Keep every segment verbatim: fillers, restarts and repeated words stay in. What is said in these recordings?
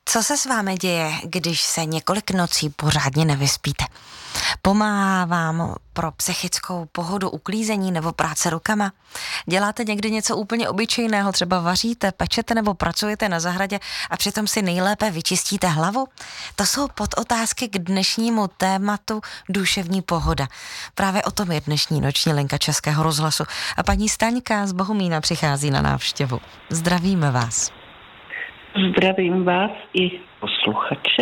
Co se s vámi děje, když se několik nocí pořádně nevyspíte? Pomáhá vám pro psychickou pohodu uklízení nebo práce rukama? Děláte někdy něco úplně obyčejného, třeba vaříte, pečete nebo pracujete na zahradě a přitom si nejlépe vyčistíte hlavu? To jsou podotázky k dnešnímu tématu duševní pohoda. Právě o tom je dnešní noční linka Českého rozhlasu. A paní Staňka z Bohumína přichází na návštěvu. Zdravíme vás. Zdravím vás i posluchače.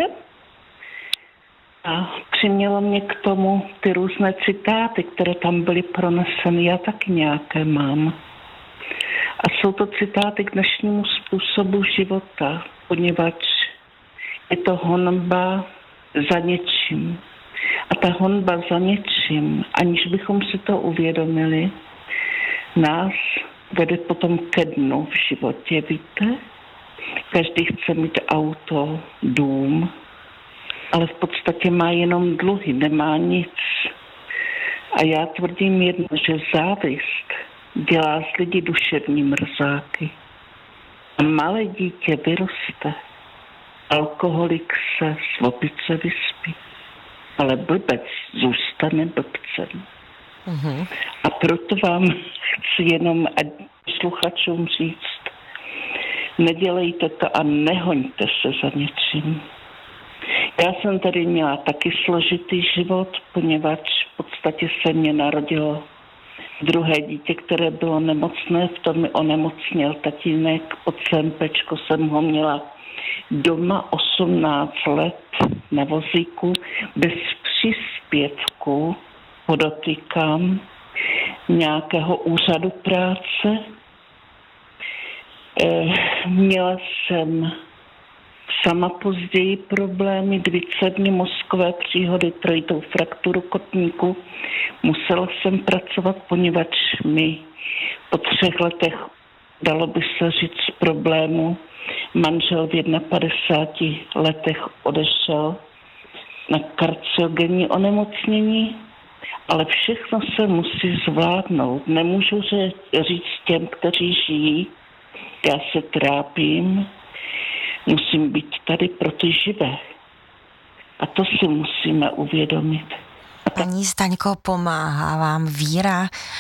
A přimělo mě k tomu ty různé citáty, které tam byly proneseny. Já taky nějaké mám. A jsou to citáty k dnešnímu způsobu života, poněvadž je to honba za něčím. A ta honba za něčím, aniž bychom si to uvědomili, nás vede potom ke dnu v životě, víte? Každý chce mít auto, dům, ale v podstatě má jenom dluhy, nemá nic. A já tvrdím jedno, že závist dělá z lidí duševní mrzáky. A malé dítě vyroste, alkoholik se z opice vyspí, ale blbec zůstane blbcem. Mm-hmm. A proto vám chci jenom posluchačům říct, nedělejte to a nehoňte se za něčím. Já jsem tady měla taky složitý život, poněvadž v podstatě se mě narodilo druhé dítě, které bylo nemocné, v tom mi onemocněl tatínek, od Sempečko jsem ho měla doma osmnáct let na vozíku, bez příspěvku, podotýkám, nějakého úřadu práce. Měla jsem sama později problémy, dvacet mozkové příhody, trojitou frakturu kotníku. Musela jsem pracovat, poněvadž mi po třech letech, dalo by se říct, problému, manžel v padesáti jedna letech odešel na karcinogenní onemocnění, ale všechno se musí zvládnout. Nemůžu říct těm, kteří žijí, já se trápím, musím být tady pro ty živé. A to si musíme uvědomit. Paní Staňko, pomáhá vám víra